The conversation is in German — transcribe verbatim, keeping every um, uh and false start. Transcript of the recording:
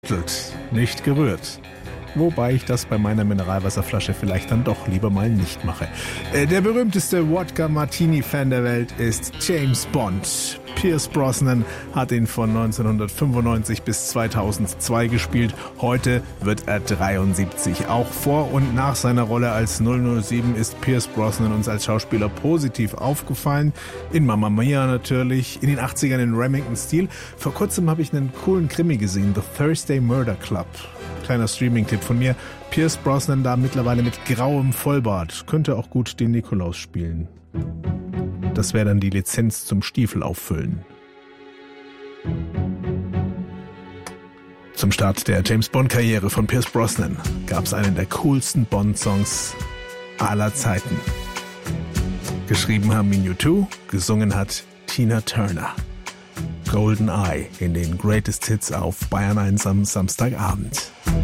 geschüttelt, nicht gerührt. Wobei ich das bei meiner Mineralwasserflasche vielleicht dann doch lieber mal nicht mache. Der berühmteste Wodka-Martini-Fan der Welt ist James Bond. Pierce Brosnan hat ihn von neunzehnhundertfünfundneunzig bis zweitausendzwei gespielt. Heute wird er dreiundsiebzig. Auch vor und nach seiner Rolle als null null sieben ist Pierce Brosnan uns als Schauspieler positiv aufgefallen. In Mamma Mia natürlich, in den achtzigern in Remington Steel. Vor kurzem habe ich einen coolen Krimi gesehen, The Thursday Murder Club. Kleiner Streaming-Tipp von mir. Pierce Brosnan da mittlerweile mit grauem Vollbart. Könnte auch gut den Nikolaus spielen. Das wäre dann die Lizenz zum Stiefel auffüllen. Zum Start der James-Bond-Karriere von Pierce Brosnan gab es einen der coolsten Bond-Songs aller Zeiten. Geschrieben haben ihn U zwei, gesungen hat Tina Turner. Golden Eye in den Greatest Hits auf Bayern eins am Samstagabend.